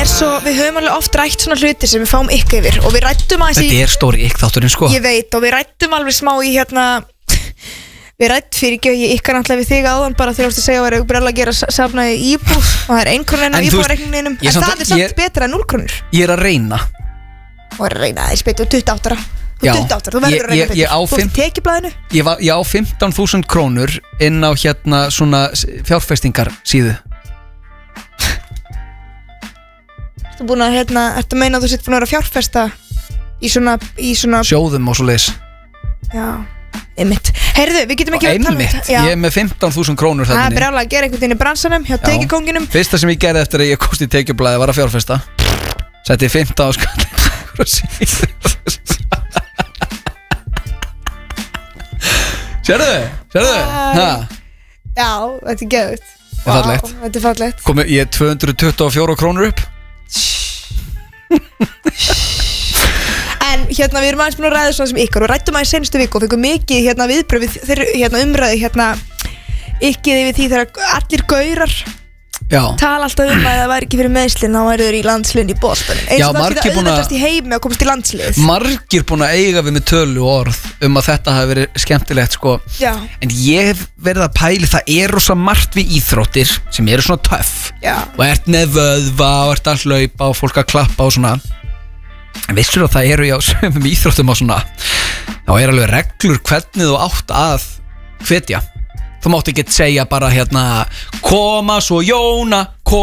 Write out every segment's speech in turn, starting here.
svo, við höfum alveg oft rætt svona hluti sem við fáum ykkur yfir og við rættum aðeins Þetta er stóri ykk-þátturinn sko Ég veit og við rættum alveg smá í Við rætt fyrir ekki ykkar náttúrulega við þig áðan bara þegar þú veist að segja að það er brella að gera safnaði íbúð og það er 1 króna inn á íbúðareikninginum en það er samt betra en 0 krónur Ég er að reyna Og er að reyna aðeins betur 28 ára Þú 28 ára, þú verður að reyna betur Þú ert í tekjublaðinu Ég á 15.000 krónur inn á hérna svona fjárfestingar síðu Ertu búin að ertu að meina að þú sitt búin að vera að fjárfesta í svona sjóðum og svo leis Já Einmitt. Heyrðu, við getum ekki Einmitt, ég er með 15.000 krónur Það er brjálega að gera einhvern veginn í bransanum hjá tekjukonginum Fyrsta sem ég gerði eftir að ég komst í tekjublaði var að fjárfesta Setti 15 skall Sérðu? Já, þetta er geðvitt Þetta er fallegt Komið ég 224 krónur upp En við erum aðeins búin að ræða svona sem ykkur og rættum aðeins senustu viku og fengum mikið viðbröð þegar umræði ykkið yfir því þegar allir gaurar tala alltaf að það væri ekki fyrir meðslinn þá væri þeir í landsliðin í Boston eins og það fyrir að auðvitast í heimi að komast í landslið Margir búin að eiga við með tölu og orð að þetta hafi verið skemmtilegt sko. En ég hef verið að pæli það er rosa margt við íþróttir sem eru svona töff og ert með vöðva og ert að hlaupa og fólk að klappa og svona En vissur að það eru í á sömum íþróttum og svona þá er alveg reglur hvernig þú átt að hvetja Þú mátt ekki segja bara koma svo Jóna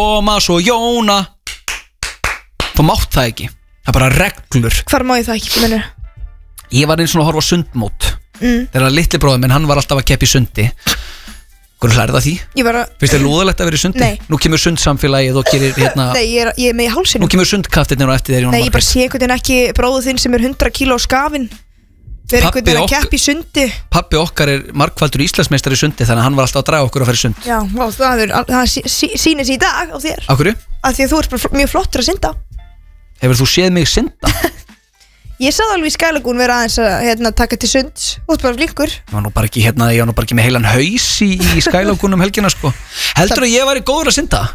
Þú mátt það ekki Það er bara reglur Hvar má ég það ekki, mennur? Ég var eins og að horfa á sundmót Þegar litli bróðir minn, hann var alltaf að keppa í sundi Hvernig hlærið það því? Finnst þér lúðalegt að vera í sundi? Nei. Nú kemur sundsamfélagið og gerir Nei, ég er með í hálsinu Nú kemur sundkaftirnir og eftir þér Nei, ég bara sé einhvern veginn ekki bróður þinn sem er 100 kíló skafinn Við erum einhvern veginn að keppa í sundi Pabbi okkar er margfaldur Íslandsmeistari í sundi Þannig að hann var alltaf að draga okkur að fara í sund Já, það sýnir sig í dag á þér Af hverju? Af því að þú ert bara mjög flottur að synda Hefur þú séð mig synda? Ég sagði alveg í Skælagún vera aðeins að taka til sunds Þú ert bara flinkur Ég var nú bara ekki með heilan haus í Skælagún helgina sko Heldur að ég væri góður að synda?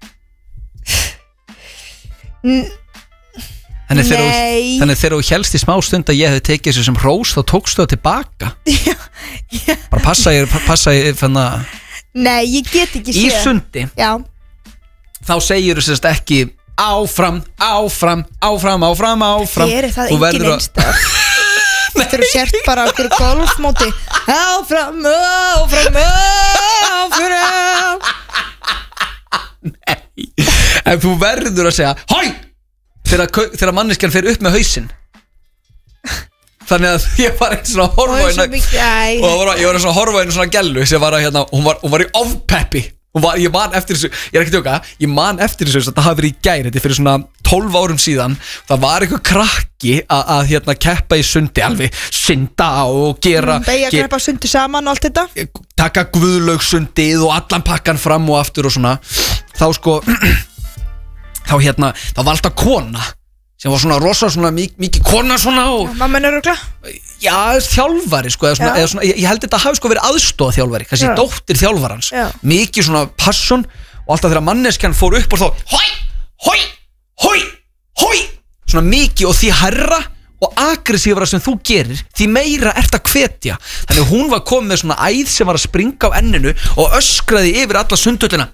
Þannig þegar þú hélst í smá stund að ég hefði tekið þessu sem hrós þá tókstu það tilbaka Bara passa ég Nei, ég get ekki séð Í sundi Þá segir þú sérst ekki Áfram Gerir það engin einstæð Þegar þú sért bara okkur golfmóti Áfram Nei En þú verður að segja Hæ Þegar manneskjan fer upp með hausinn Þannig að ég var eins og að horfa Ég var eins og að horfa einu svona gellu sem var að hún var í ofpeppi Ég man eftir þessu Ég man eftir þessu Þetta hafi verið í gær Þetta er fyrir svona 12 árum síðan Það var eitthvað krakki að keppa í sundi Alveg synda og gera Beigja keppa sundi saman og allt þetta Taka guðlaugsundið og allan pakkan fram og aftur og svona Þá sko Þá var alltaf kona sem var svona rosa svona mikið kona svona og mamma er örugglega Já, þjálfari sko eða svona, ég held þetta hafi sko verið aðstoða þjálfari kannski dóttir þjálfarans mikið svona passion og alltaf þegar manneskjan fór upp og þá hói svona mikið og því herra og aggressívara sem þú gerir því meira ert að hvetja þannig hún var komið með svona æð sem var að springa á enninu og öskraði yfir alla sundullina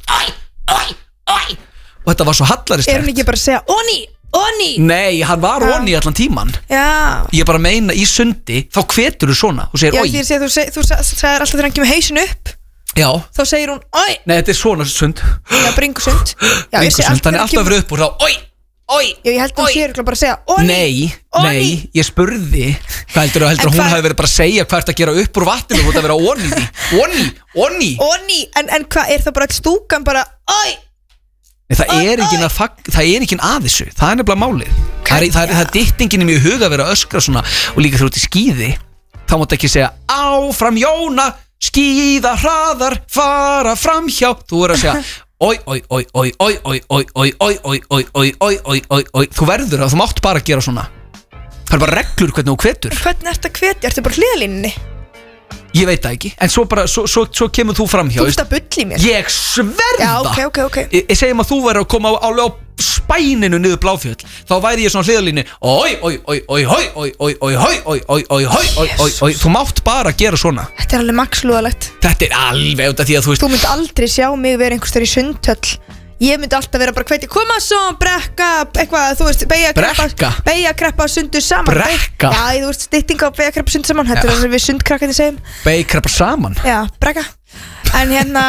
og þetta var svo hallaristegt Er hún ekki bara að segja Oni Nei, hann var onni allan tíman Ég bara meina í sundi þá hvetur þú svona þú segir oi þú sagðir alltaf þegar hann kemur hausin upp Já Þá segir hún oi Nei, þetta er svona sund Já, bringusund Bringusund, hann er alltaf verið upp og þá oi Já, ég held að hún sér bara að segja Nei, ég spurði Hvað heldur hún hafi verið bara að segja hvað ert að gera upp úr vatninu og þú ert að vera onni En hvað, er það bara stúkan bara oi Það er enginn að þessu Það er nefnilega málið Það er dittingin í mjög huga að vera að öskra svona og líka þegar þú ert í skíði þá máttu ekki segja áfram Jóna skíða hraðar fara framhjá þú er að segja þú verður að þú mátt bara að gera svona það er bara reglur hvernig þú hvetur Hvernig ert að hvetja? Ertu bara hliðalínunni? Ég veit það ekki, en svo kemur þú fram hjá Þú ert að bulla í mér Ég sverða Já, ok Ég segjum að þú verður að koma alveg á spæninu niður Bláfjöll, þá væri ég svona hliðalínu oi, þú mátt bara gera svona. Þetta alveg maxlúðalegt. Þetta alveg út af því að þú veist. Þú myndi aldrei sjá mig vera einhvers þegar í Sundhöll. Ég myndi alltaf vera bara hveiti, koma svo, brekka, eitthvað, þú veist, beigja kreppa sundur saman. Brekka? Já, þú veist, stytting á beigja kreppa sundur saman, þetta er það sem við sundkrakkandi segjum. Beigja kreppa saman? Já, brekka. En hérna,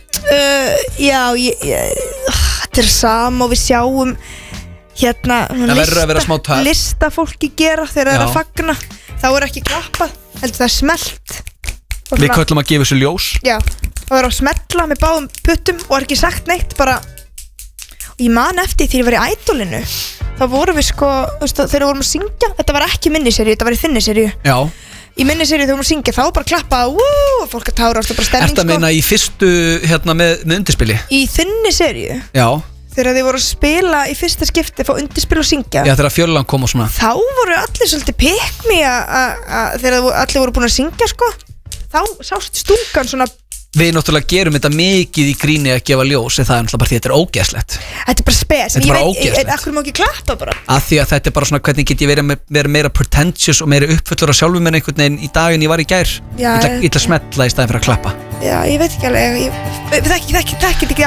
þetta er sama og við sjáum, hérna, listafólki gera þegar það er að fagna. Þá er ekki klappað, heldur það er smelt. Við köllum að gefa þessu ljós. Já, það er að smetla með báðum puttum og er ekki sagt neitt, bara. Og ég man eftir því ég var í Idolinu, þá vorum við sko, þegar við vorum að syngja, þetta var ekki minniseríu, þetta var í þinni seríu. Já. Í minniseríu þegar við vorum að syngja, þá bara klappað, og fólk að tárast og bara stemning sko. Ertu að meina í fyrstu, hérna með undirspili? Í þinni seríu. Já. Þegar þið voru að spila í fyrsta skipti, fá undirspil og syngja. Já, þegar Fjöllan kom og svona. Þá voru allir svolítið pick me þegar allir voru búin að syngja sko. Þá sást stungan svona. Við náttúrulega gerum þetta mikið í gríni að gefa ljós, en það er náttúrulega bara því að þetta er ógeðslegt. Þetta er bara spes. Þetta er bara ógeðslegt. Akkur má ekki klappa bara. Af því að þetta er bara svona, hvernig get ég verið meira pretentious og meira uppfullur af sjálfum mér einhvern veginn í dag en ég var í gær. Ég ætla að smetla í staðin fyrir að klappa. Já, ég veit ekki alveg. Ég þekki ekki